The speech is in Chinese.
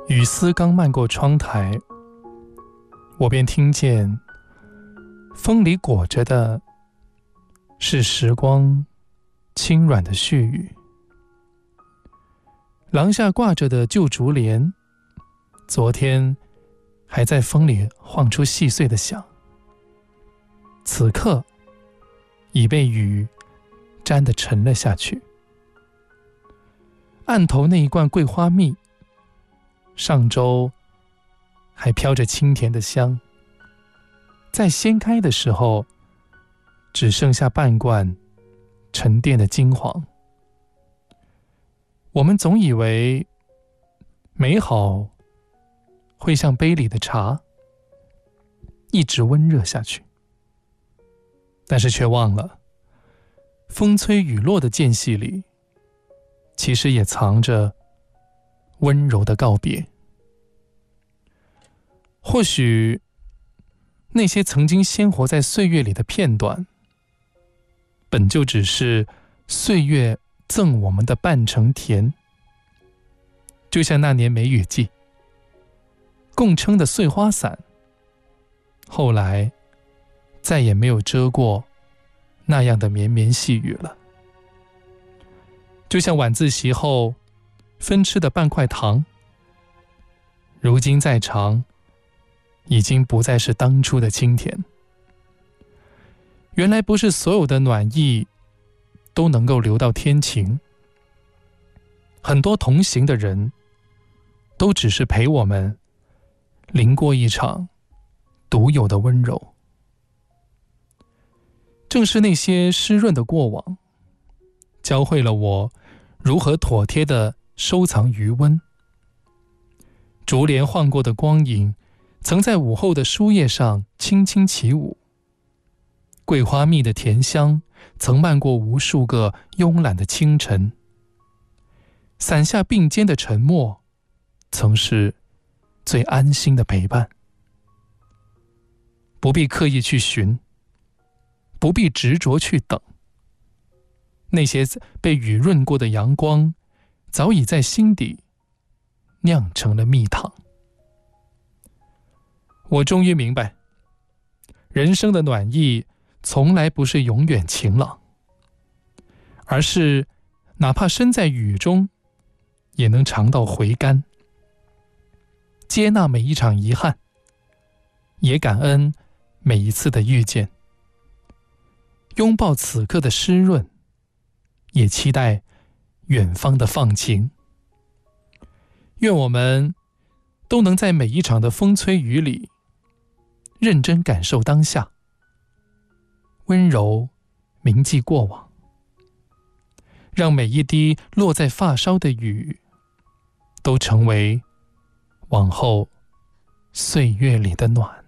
雨丝刚漫过窗台，我便听见风里裹着的是时光轻软的絮语。廊下挂着的旧竹帘，昨天还在风里晃出细碎的响，此刻已被雨沾得沉了下去。案头那一罐桂花蜜，上周还飘着清甜的香，在掀开的时候，只剩下半罐沉淀的金黄。我们总以为美好会像杯里的茶，一直温热下去，但是却忘了，风吹雨落的间隙里，其实也藏着温柔的告别。或许那些曾经鲜活在岁月里的片段，本就只是岁月赠我们的半成甜。就像那年梅雨季，共撑的碎花伞，后来再也没有遮过那样的绵绵细雨了。就像晚自习后分吃的半块糖，如今再尝，已经不再是当初的清甜。原来不是所有的暖意都能够留到天晴，很多同行的人都只是陪我们淋过一场独有的温柔。正是那些湿润的过往，教会了我如何妥帖地收藏余温。竹帘晃过的光影，曾在午后的书页上轻轻起舞。桂花蜜的甜香，曾漫过无数个慵懒的清晨。伞下并肩的沉默，曾是最安心的陪伴。不必刻意去寻，不必执着去等。那些被雨润过的阳光，早已在心底酿成了蜜糖。我终于明白，人生的暖意从来不是永远晴朗，而是哪怕身在雨中，也能尝到回甘。接纳每一场遗憾，也感恩每一次的遇见。拥抱此刻的湿润，也期待远方的放晴。愿我们都能在每一场的风吹雨里，认真感受当下，温柔铭记过往，让每一滴落在发梢的雨，都成为往后岁月里的暖。